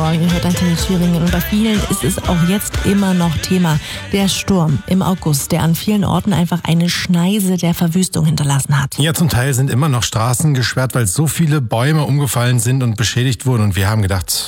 Morgen. Ihr hört Antenne Thüringen und bei vielen ist es auch jetzt immer noch Thema. Der Sturm im August, der an vielen Orten einfach eine Schneise der Verwüstung hinterlassen hat. Ja, zum Teil sind immer noch Straßen gesperrt, weil so viele Bäume umgefallen sind und beschädigt wurden. Und wir haben gedacht,